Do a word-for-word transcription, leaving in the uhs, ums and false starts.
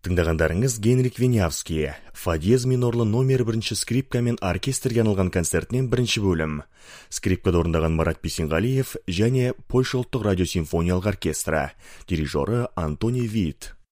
Тыңдағандарыңыз Генрик Винявский, фа диез минорлы номер бірінші скрипка мен оркестрге арналған концертінен бірінші бөлім. Скрипкада орындаған Марат Бисенғалиев және Польша ұлттық радиосимфониялық оркестрі, дирижері Антони Вит.